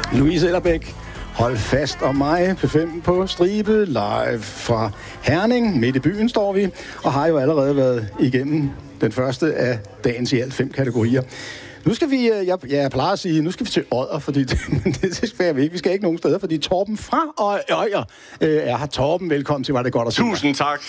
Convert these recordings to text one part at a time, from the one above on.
Louise Ellerbæk, hold fast om mig, P5 på stribe, live fra Herning. Midt i byen står vi, og har jo allerede været igennem den første af dagens i alt 5 kategorier. Nu skal vi, jeg plejer at sige, nu skal vi til Odder, fordi det skal vi ikke. Vi skal ikke nogen steder, fordi Torben fra Odder er her. Torben, velkommen til, var det godt at se dig. Tusind tak.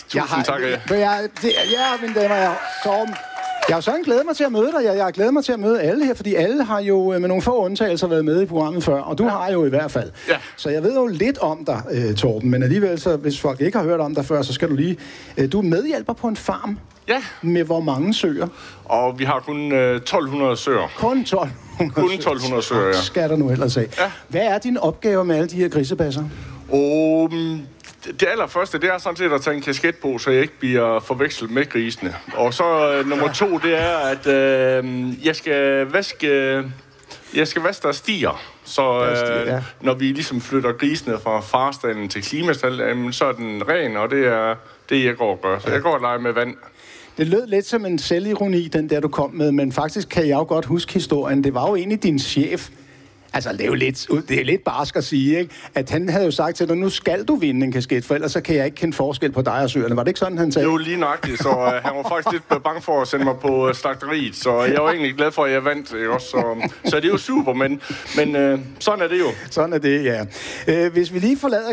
Mine damer og Torben. Jeg har sådan glædet mig til at møde dig. Jeg har glædet mig til at møde alle her, fordi alle har jo med nogle få undtagelser været med i programmet før, og du har jo i hvert fald. Ja. Så jeg ved jo lidt om dig, Torben, men alligevel, så hvis folk ikke har hørt om dig før, så skal du lige... Du er medhjælper på en farm. Ja. Med hvor mange søer? Og vi har kun 1200 søer. Kun 1200? Kun 1200 søer, ja. Skal der nu ellers af. Ja. Hvad er din opgave med alle de her grisebasser? Det allerførste, det er sådan set at tage en kasket på, så jeg ikke bliver forvekslet med grisene. Og så nummer 2, det er, at jeg skal vaske der stier. Så når vi ligesom flytter grisene fra farstallen til klimastallen, så er den ren, og det er det, jeg går og gør. Så jeg går og leger med vand. Det lød lidt som en selvironi, den der, du kom med, men faktisk kan jeg jo godt huske historien. Det var jo egentlig din chef. Altså, det er lidt barsk at sige, ikke? At han havde jo sagt til dig, nu skal du vinde en kasket, for ellers så kan jeg ikke kende forskel på dig og søerne. Var det ikke sådan, han sagde? Jo, lige nøjagtigt, så han var faktisk lidt bange for at sende mig på slagteriet, så jeg var egentlig glad for, at jeg vandt, ikke også? Så det er jo super, men sådan er det jo. Sådan er det, ja. Hvis vi lige forlader